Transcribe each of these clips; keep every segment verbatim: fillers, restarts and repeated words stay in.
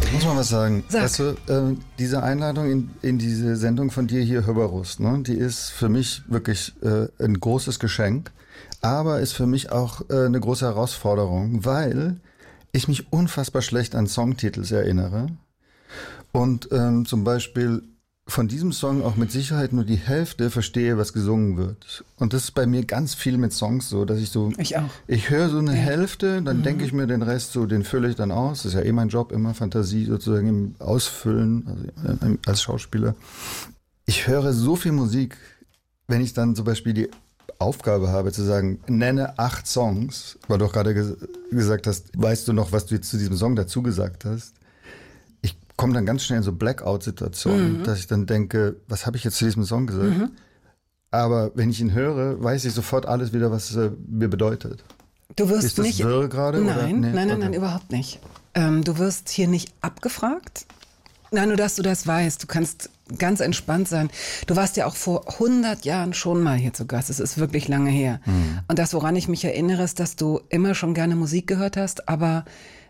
Ich muss mal was sagen. Sag. Weißt du, äh, diese Einladung in, in diese Sendung von dir hier, Hörbarust, ne, die ist für mich wirklich äh, ein großes Geschenk, aber ist für mich auch äh, eine große Herausforderung, weil ich mich unfassbar schlecht an Songtitels erinnere und ähm, zum Beispiel von diesem Song auch mit Sicherheit nur die Hälfte verstehe, was gesungen wird. Und das ist bei mir ganz viel mit Songs so, dass ich so... Ich auch. Ich höre so eine Ja. Hälfte, dann Mhm. denke ich mir den Rest so, den fülle ich dann aus. Das ist ja eh mein Job, immer Fantasie sozusagen im Ausfüllen, also äh, als Schauspieler. Ich höre so viel Musik, wenn ich dann zum Beispiel die Aufgabe habe zu sagen, nenne acht Songs, weil du auch gerade ges- gesagt hast, weißt du noch, was du jetzt zu diesem Song dazu gesagt hast? Komme dann ganz schnell in so Blackout-Situationen, mhm. dass ich dann denke, was habe ich jetzt zu diesem Song gesagt? Mhm. Aber wenn ich ihn höre, weiß ich sofort alles wieder, was es mir bedeutet. Du wirst Ist das nicht. wirr gerade? Nein, oder? Nee, nein, nein, okay. nein, überhaupt nicht. Ähm, du wirst hier nicht abgefragt. Nein, nur dass du das weißt. Du kannst ganz entspannt sein. Du warst ja auch vor hundert Jahren schon mal hier zu Gast. Es ist wirklich lange her. Mhm. Und das, woran ich mich erinnere, ist, dass du immer schon gerne Musik gehört hast, aber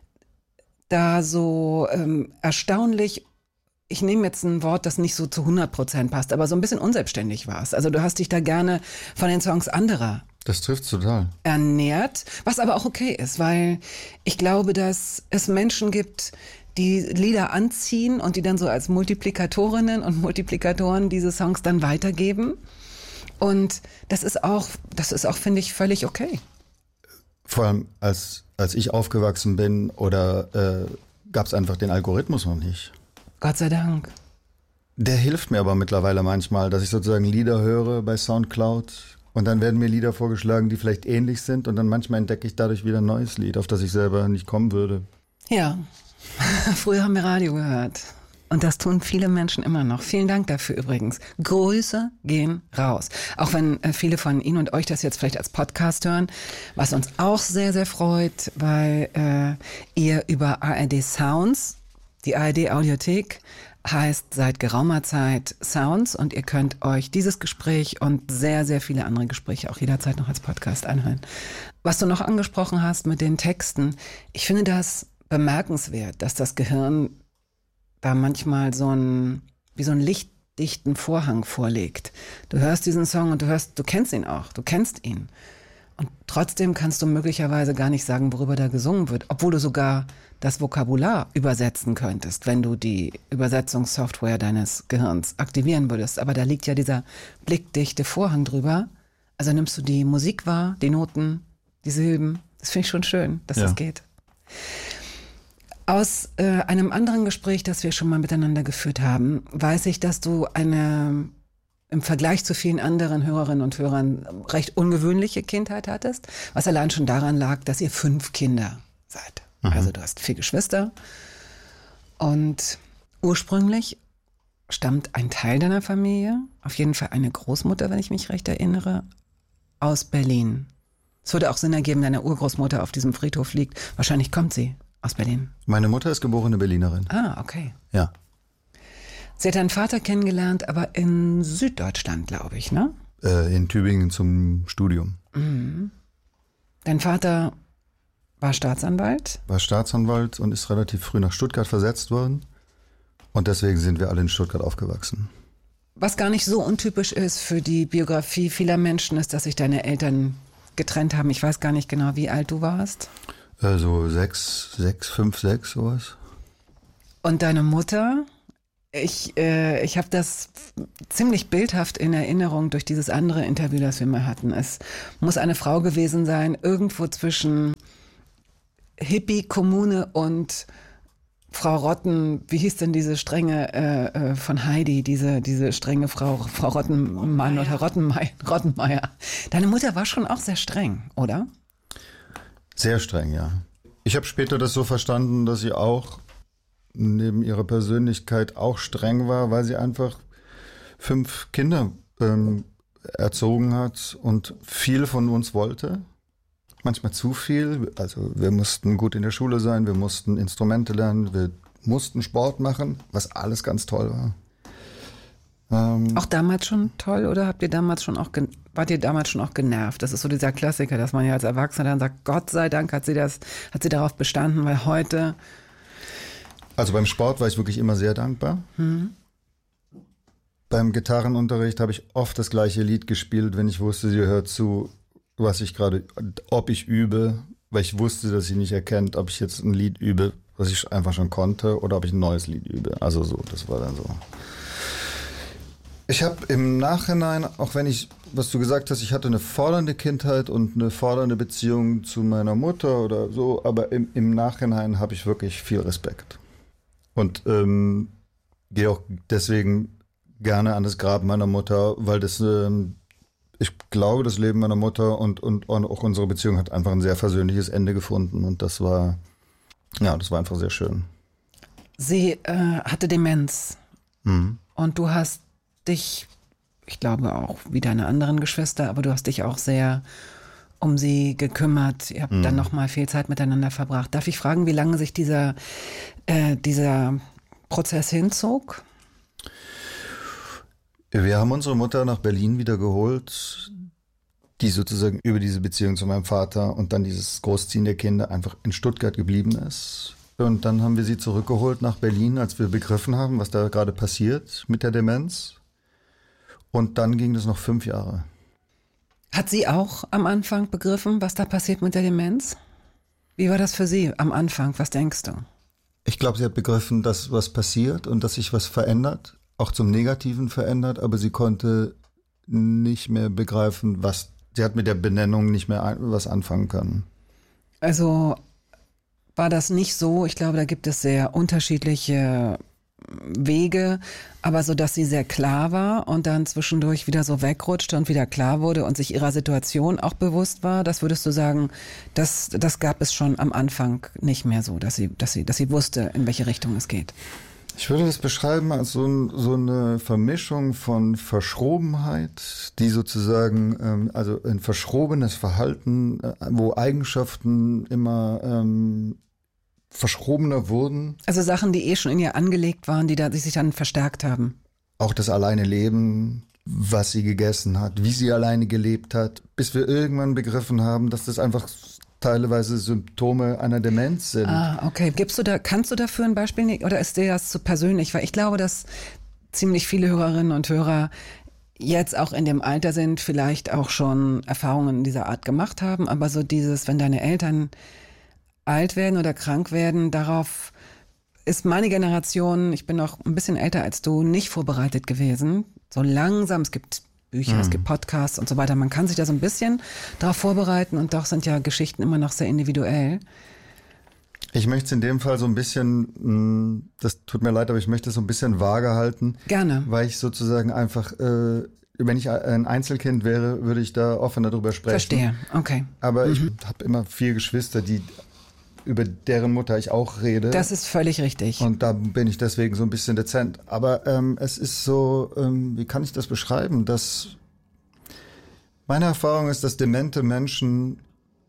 da so ähm, erstaunlich, ich nehme jetzt ein Wort, das nicht so zu hundert Prozent passt, aber so ein bisschen unselbstständig warst. Also du hast dich da gerne von den Songs anderer Das trifft total. ernährt, was aber auch okay ist, weil ich glaube, dass es Menschen gibt, die Lieder anziehen und die dann so als Multiplikatorinnen und Multiplikatoren diese Songs dann weitergeben. Und das ist auch, das ist auch, finde ich, völlig okay. Vor allem als, als ich aufgewachsen bin, oder äh, gab es einfach den Algorithmus noch nicht. Gott sei Dank. Der hilft mir aber mittlerweile manchmal, dass ich sozusagen Lieder höre bei Soundcloud und dann werden mir Lieder vorgeschlagen, die vielleicht ähnlich sind und dann manchmal entdecke ich dadurch wieder ein neues Lied, auf das ich selber nicht kommen würde. Ja, früher haben wir Radio gehört. Und das tun viele Menschen immer noch. Vielen Dank dafür übrigens. Grüße gehen raus. Auch wenn äh, viele von Ihnen und euch das jetzt vielleicht als Podcast hören, was uns auch sehr, sehr freut, weil äh, ihr über A R D Sounds, die A R D Audiothek, heißt seit geraumer Zeit Sounds und ihr könnt euch dieses Gespräch und sehr, sehr viele andere Gespräche auch jederzeit noch als Podcast anhören. Was du noch angesprochen hast mit den Texten, ich finde das bemerkenswert, dass das Gehirn da manchmal so ein, wie so einen lichtdichten Vorhang vorlegt. Du hörst diesen Song und du hörst, du kennst ihn auch, du kennst ihn. Und trotzdem kannst du möglicherweise gar nicht sagen, worüber da gesungen wird, obwohl du sogar das Vokabular übersetzen könntest, wenn du die Übersetzungssoftware deines Gehirns aktivieren würdest. Aber da liegt ja dieser blickdichte Vorhang drüber. Also nimmst du die Musik wahr, die Noten, die Silben. Das finde ich schon schön, dass ja. das geht. Aus äh, einem anderen Gespräch, das wir schon mal miteinander geführt haben, weiß ich, dass du eine im Vergleich zu vielen anderen Hörerinnen und Hörern recht ungewöhnliche Kindheit hattest, was allein schon daran lag, dass ihr fünf Kinder seid. Mhm. Also du hast vier Geschwister und ursprünglich stammt ein Teil deiner Familie, auf jeden Fall eine Großmutter, wenn ich mich recht erinnere, aus Berlin. Es würde auch Sinn ergeben, deine Urgroßmutter auf diesem Friedhof liegt. Wahrscheinlich kommt sie aus Berlin. Meine Mutter ist geborene Berlinerin. Ah, okay. Ja. Sie hat deinen Vater kennengelernt, aber in Süddeutschland, glaube ich, ne? Äh, in Tübingen zum Studium. Mhm. Dein Vater war Staatsanwalt? War Staatsanwalt und ist relativ früh nach Stuttgart versetzt worden. Und deswegen sind wir alle in Stuttgart aufgewachsen. Was gar nicht so untypisch ist für die Biografie vieler Menschen, ist, dass sich deine Eltern getrennt haben. Ich weiß gar nicht genau, wie alt du warst. Äh, so sechs, sechs, fünf, sechs, sowas. Und deine Mutter? Ich, äh, ich habe das ziemlich bildhaft in Erinnerung durch dieses andere Interview, das wir mal hatten. Es muss eine Frau gewesen sein, irgendwo zwischen Hippie-Kommune und Frau Rotten, wie hieß denn diese strenge äh, von Heidi, diese, diese strenge Frau, Frau Rottenmann oder Rottenmeier, Rottenmeier. Deine Mutter war schon auch sehr streng, oder? Sehr streng, ja. Ich habe später das so verstanden, dass sie auch neben ihrer Persönlichkeit auch streng war, weil sie einfach fünf Kinder ähm, erzogen hat und viel von uns wollte. Manchmal zu viel. Also wir mussten gut in der Schule sein, wir mussten Instrumente lernen, wir mussten Sport machen, was alles ganz toll war. Ähm, auch damals schon toll oder habt ihr damals schon auch gen- wart ihr damals schon auch genervt? Das ist so dieser Klassiker, dass man ja als Erwachsener dann sagt, Gott sei Dank hat sie das, hat sie darauf bestanden, weil heute Also beim Sport war ich wirklich immer sehr dankbar. Mhm. Beim Gitarrenunterricht habe ich oft das gleiche Lied gespielt, wenn ich wusste, sie hört zu, was ich gerade, ob ich übe, weil ich wusste, dass sie nicht erkennt, ob ich jetzt ein Lied übe, was ich einfach schon konnte, oder ob ich ein neues Lied übe. Also so, das war dann so. Ich habe im Nachhinein, auch wenn ich, was du gesagt hast, ich hatte eine fordernde Kindheit und eine fordernde Beziehung zu meiner Mutter oder so, aber im, im Nachhinein habe ich wirklich viel Respekt. Und ähm, gehe auch deswegen gerne an das Grab meiner Mutter, weil das, ähm, ich glaube, das Leben meiner Mutter und, und, und auch unsere Beziehung hat einfach ein sehr versöhnliches Ende gefunden und das war, ja, das war einfach sehr schön. Sie äh, hatte Demenz Mhm. und du hast dich, ich glaube auch wie deine anderen Geschwister, aber du hast dich auch sehr um sie gekümmert. Ihr habt mhm. dann nochmal viel Zeit miteinander verbracht. Darf ich fragen, wie lange sich dieser, äh, dieser Prozess hinzog? Wir haben unsere Mutter nach Berlin wieder geholt, die sozusagen über diese Beziehung zu meinem Vater und dann dieses Großziehen der Kinder einfach in Stuttgart geblieben ist. Und dann haben wir sie zurückgeholt nach Berlin, als wir begriffen haben, was da gerade passiert mit der Demenz. Und dann ging das noch fünf Jahre. Hat sie auch am Anfang begriffen, was da passiert mit der Demenz? Wie war das für sie am Anfang? Was denkst du? Ich glaube, sie hat begriffen, dass was passiert und dass sich was verändert. Auch zum Negativen verändert, aber sie konnte nicht mehr begreifen, was, sie hat mit der Benennung nicht mehr ein, was anfangen können. Also war das nicht so, ich glaube, da gibt es sehr unterschiedliche Wege, aber so, dass sie sehr klar war und dann zwischendurch wieder so wegrutschte und wieder klar wurde und sich ihrer Situation auch bewusst war, das würdest du sagen, das, das gab es schon am Anfang nicht mehr so, dass sie, dass sie, dass sie wusste, in welche Richtung es geht. Ich würde das beschreiben als so, ein, so eine Vermischung von Verschrobenheit, die sozusagen, ähm, also ein verschrobenes Verhalten, äh, wo Eigenschaften immer ähm, verschrobener wurden. Also Sachen, die eh schon in ihr angelegt waren, die, da, die sich dann verstärkt haben. Auch das alleine Leben, was sie gegessen hat, wie sie alleine gelebt hat, bis wir irgendwann begriffen haben, dass das einfach teilweise Symptome einer Demenz sind. Ah, okay. Gibst du da, kannst du dafür ein Beispiel nehmen oder ist dir das zu persönlich? Weil ich glaube, dass ziemlich viele Hörerinnen und Hörer jetzt auch in dem Alter sind, vielleicht auch schon Erfahrungen dieser Art gemacht haben, aber so dieses, wenn deine Eltern alt werden oder krank werden, darauf ist meine Generation, ich bin noch ein bisschen älter als du, nicht vorbereitet gewesen. So langsam, es gibt Bücher, mhm. es gibt Podcasts und so weiter. Man kann sich da so ein bisschen darauf vorbereiten und doch sind ja Geschichten immer noch sehr individuell. Ich möchte es in dem Fall so ein bisschen, das tut mir leid, aber ich möchte es so ein bisschen vage halten. Gerne. Weil ich sozusagen einfach, äh, wenn ich ein Einzelkind wäre, würde ich da offener drüber sprechen. Verstehe, okay. Aber mhm. ich habe immer vier Geschwister, die über deren Mutter ich auch rede. Das ist völlig richtig. Und da bin ich deswegen so ein bisschen dezent. Aber ähm, es ist so, ähm, wie kann ich das beschreiben? Dass meine Erfahrung ist, dass demente Menschen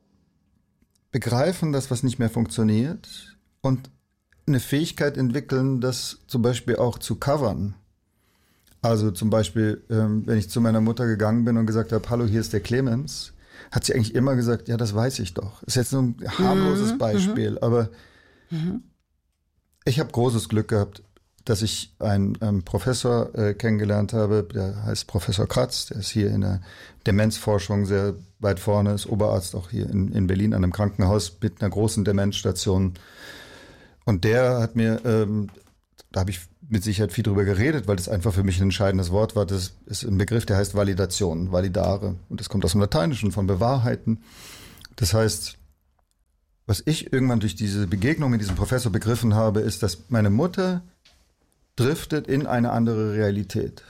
begreifen, dass was nicht mehr funktioniert und eine Fähigkeit entwickeln, das zum Beispiel auch zu covern. Also zum Beispiel, ähm, wenn ich zu meiner Mutter gegangen bin und gesagt habe, hallo, hier ist der Clemens, hat sie eigentlich immer gesagt, ja, das weiß ich doch. Ist jetzt nur ein harmloses mhm, Beispiel, mhm. aber mhm. ich habe großes Glück gehabt, dass ich einen ähm, Professor äh, kennengelernt habe, der heißt Professor Kratz, der ist hier in der Demenzforschung sehr weit vorne, ist Oberarzt auch hier in, in Berlin an einem Krankenhaus mit einer großen Demenzstation. Und der hat mir, ähm, da habe ich mit Sicherheit viel drüber geredet, weil das einfach für mich ein entscheidendes Wort war. Das ist ein Begriff, der heißt Validation, validare. Und das kommt aus dem Lateinischen, von bewahrheiten. Das heißt, was ich irgendwann durch diese Begegnung mit diesem Professor begriffen habe, ist, dass meine Mutter driftet in eine andere Realität,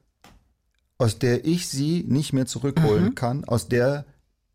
aus der ich sie nicht mehr zurückholen mhm. kann, aus der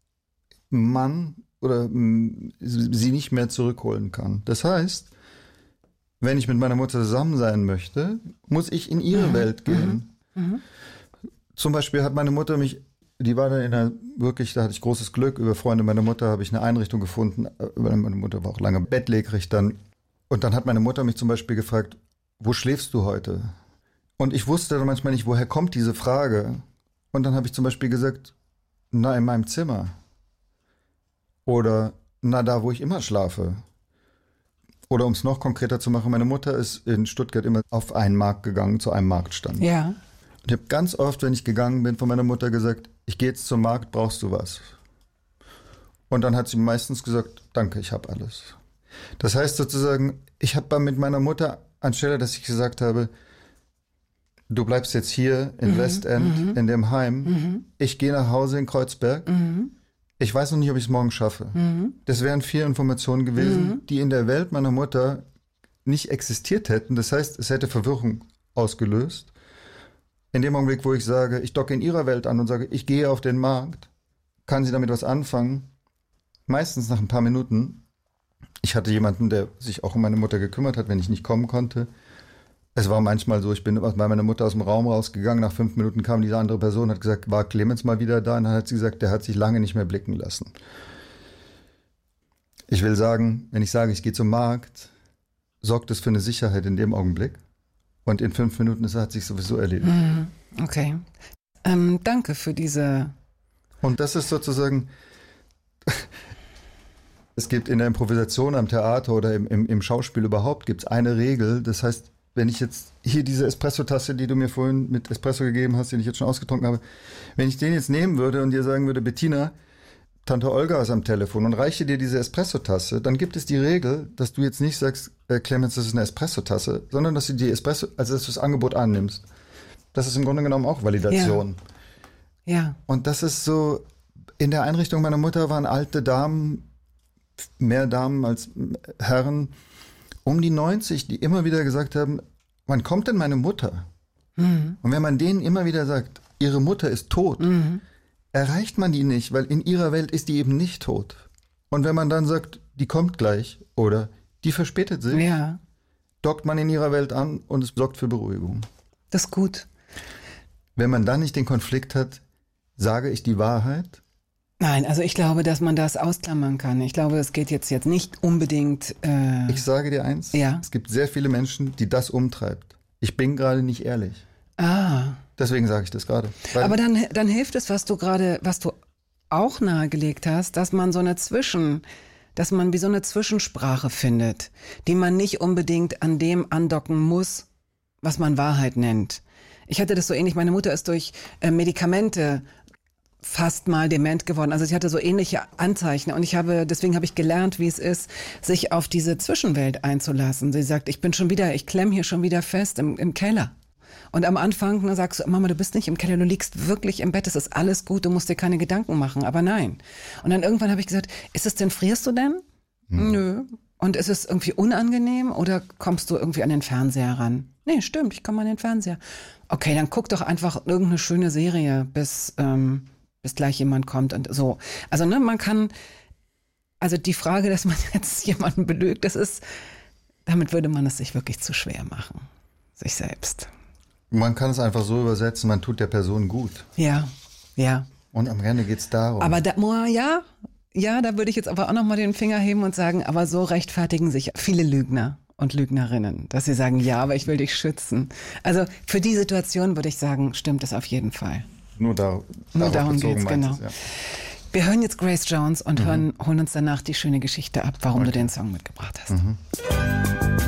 man oder m, sie nicht mehr zurückholen kann. Das heißt, wenn ich mit meiner Mutter zusammen sein möchte, muss ich in ihre mhm. Welt gehen. Mhm. Mhm. Zum Beispiel hat meine Mutter mich, die war dann in einer, wirklich, da hatte ich großes Glück, über Freunde meiner Mutter habe ich eine Einrichtung gefunden, weil meine Mutter war auch lange bettlägerig dann. Und dann hat meine Mutter mich zum Beispiel gefragt, wo schläfst du heute? Und ich wusste dann manchmal nicht, woher kommt diese Frage. Und dann habe ich zum Beispiel gesagt, na, in meinem Zimmer. Oder, na, da, wo ich immer schlafe. Oder um es noch konkreter zu machen, meine Mutter ist in Stuttgart immer auf einen Markt gegangen, zu einem Marktstand. Ja. Und ich habe ganz oft, wenn ich gegangen bin, von meiner Mutter gesagt, ich gehe jetzt zum Markt, brauchst du was? Und dann hat sie meistens gesagt, danke, ich habe alles. Das heißt sozusagen, ich habe mit meiner Mutter, anstelle, dass ich gesagt habe, du bleibst jetzt hier in mhm, Westend, mhm. in dem Heim, mhm. ich gehe nach Hause in Kreuzberg, mhm. ich weiß noch nicht, ob ich es morgen schaffe. Mhm. Das wären vier Informationen gewesen, mhm. die in der Welt meiner Mutter nicht existiert hätten. Das heißt, es hätte Verwirrung ausgelöst. In dem Augenblick, wo ich sage, ich docke in ihrer Welt an und sage, ich gehe auf den Markt, kann sie damit was anfangen? Meistens nach ein paar Minuten. Ich hatte jemanden, der sich auch um meine Mutter gekümmert hat, wenn ich nicht kommen konnte. Es war manchmal so, ich bin bei meiner Mutter aus dem Raum rausgegangen, nach fünf Minuten kam diese andere Person, hat gesagt, war Clemens mal wieder da? Und dann hat sie gesagt, der hat sich lange nicht mehr blicken lassen. Ich will sagen, wenn ich sage, ich gehe zum Markt, sorgt es für eine Sicherheit in dem Augenblick. Und in fünf Minuten ist, hat sich sowieso erledigt. Okay. Ähm, danke für diese... Und das ist sozusagen... Es gibt in der Improvisation am Theater oder im, im, im Schauspiel überhaupt gibt es eine Regel. Das heißt, wenn ich jetzt hier diese Espresso-Tasse, die du mir vorhin mit Espresso gegeben hast, den ich jetzt schon ausgetrunken habe, wenn ich den jetzt nehmen würde und dir sagen würde, Bettina, Tante Olga ist am Telefon und reiche dir diese Espresso-Tasse, dann gibt es die Regel, dass du jetzt nicht sagst, äh, Clemens, das ist eine Espresso-Tasse, sondern dass du die Espresso, also dass du das Angebot annimmst. Das ist im Grunde genommen auch Validation. Ja. Ja. Und das ist so, in der Einrichtung meiner Mutter waren alte Damen, mehr Damen als Herren, um die neunzig, die immer wieder gesagt haben, wann kommt denn meine Mutter? Mhm. Und wenn man denen immer wieder sagt, ihre Mutter ist tot, mhm. erreicht man die nicht, weil in ihrer Welt ist die eben nicht tot. Und wenn man dann sagt, die kommt gleich oder die verspätet sich, ja. dockt man in ihrer Welt an und es sorgt für Beruhigung. Das ist gut. Wenn man dann nicht den Konflikt hat, sage ich die Wahrheit? Nein, also ich glaube, dass man das ausklammern kann. Ich glaube, es geht jetzt, jetzt nicht unbedingt... Äh ich sage dir eins, ja? Es gibt sehr viele Menschen, die das umtreibt. Ich bin gerade nicht ehrlich. Ah. Deswegen sage ich das gerade. Aber dann, dann hilft es, was du gerade, was du auch nahegelegt hast, dass man so eine Zwischen, dass man wie so eine Zwischensprache findet, die man nicht unbedingt an dem andocken muss, was man Wahrheit nennt. Ich hatte das so ähnlich, meine Mutter ist durch äh, Medikamente fast mal dement geworden. Also sie hatte so ähnliche Anzeichen und ich habe, deswegen habe ich gelernt, wie es ist, sich auf diese Zwischenwelt einzulassen. Sie sagt, ich bin schon wieder, ich klemm hier schon wieder fest im, im Keller. Und am Anfang ne, sagst du, Mama, du bist nicht im Keller, du liegst wirklich im Bett, es ist alles gut, du musst dir keine Gedanken machen. Aber nein. Und dann irgendwann habe ich gesagt, ist es denn, frierst du denn? Hm. Nö. Und ist es irgendwie unangenehm oder kommst du irgendwie an den Fernseher ran? Nee, stimmt, ich komme an den Fernseher. Okay, dann guck doch einfach irgendeine schöne Serie, bis... Ähm, bis gleich jemand kommt und so. Also ne, man kann, also die Frage, dass man jetzt jemanden belügt, das ist, damit würde man es sich wirklich zu schwer machen, sich selbst. Man kann es einfach so übersetzen, man tut der Person gut. Ja, ja. Und am Ende geht es darum. Aber da, ja, ja, da würde ich jetzt aber auch nochmal den Finger heben und sagen, aber so rechtfertigen sich viele Lügner und Lügnerinnen, dass sie sagen, ja, aber ich will dich schützen. Also für die Situation würde ich sagen, stimmt es auf jeden Fall. Nur, da, Nur darum geht's, genau. Es, ja. Wir hören jetzt Grace Jones und mhm. hören, holen uns danach die schöne Geschichte ab, warum okay. du den Song mitgebracht hast. Mhm.